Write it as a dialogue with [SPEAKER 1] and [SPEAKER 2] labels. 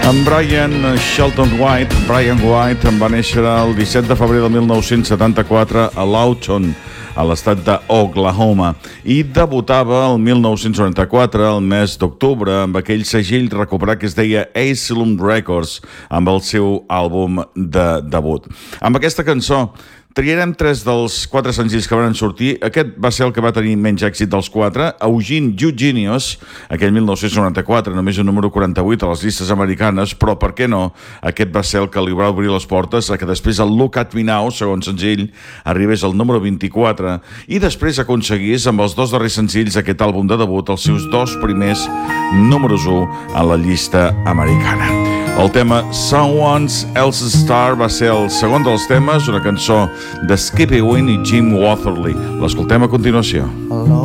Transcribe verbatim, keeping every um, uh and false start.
[SPEAKER 1] En Brian Shelton White, Brian White va néixer el disset de febrer de mil nou-cents setanta-quatre a Lawton, a l'estat d'Oklahoma, i debutava el mil nou-cents noranta-quatre, el mes d'octubre, amb aquell segell recuperat que es deia Asylum Records, amb el seu àlbum de debut. Amb aquesta cançó triarem tres dels quatre senzills que van sortir. Aquest va ser el que va tenir menys èxit dels quatre. Eugene Eugenius, aquell mil nou-cents noranta-quatre, només el número quaranta-vuit a les llistes americanes, però per què no? Aquest va ser el que li va obrir les portes a que després el Look at Me Now, segon senzill, arribés al número vint-i-quatre i després aconseguís amb els dos darrers senzills aquest àlbum de debut els seus dos primers números u a la llista americana. El tema Someone Else's Star va ser el segon dels temes, una cançó de Skippy Wynne i Jim Watherly. L'escoltem a continuació.